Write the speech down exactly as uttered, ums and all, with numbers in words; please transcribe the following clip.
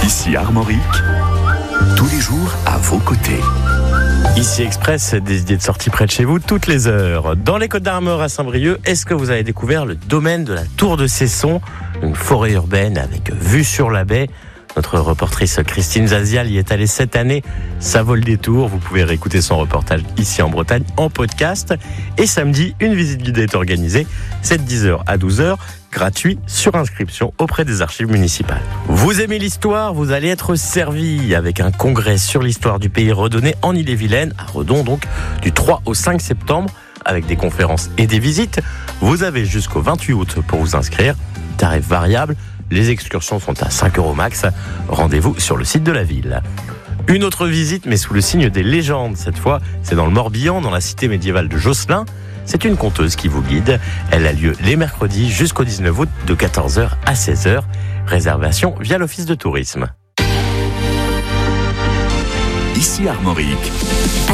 Ici Armorique, tous les jours à vos côtés. Ici Express, des idées de sortie près de chez vous toutes les heures. Dans les Côtes-d'Armor à Saint-Brieuc, est-ce que vous avez découvert le domaine de la Tour de Cesson, une forêt urbaine avec vue sur la baie? Notre reportrice Christine Zazial y est allée cette année. Ça vaut le détour. Vous pouvez réécouter son reportage ici en Bretagne en podcast. Et samedi, une visite guidée est organisée. C'est de dix heures à douze heures, gratuit sur inscription auprès des archives municipales. Vous aimez l'histoire, vous allez être servi avec un congrès sur l'histoire du pays redonné en Ille-et-Vilaine, à Redon donc, du trois au cinq septembre, avec des conférences et des visites. Vous avez jusqu'au vingt-huit août pour vous inscrire. Tarif variable. Les excursions sont à cinq euros max. Rendez-vous sur le site de la ville. Une autre visite, mais sous le signe des légendes. Cette fois, c'est dans le Morbihan, dans la cité médiévale de Josselin. C'est une conteuse qui vous guide. Elle a lieu les mercredis jusqu'au dix-neuf août de quatorze heures à seize heures. Réservation via l'office de tourisme. Ici Armorique.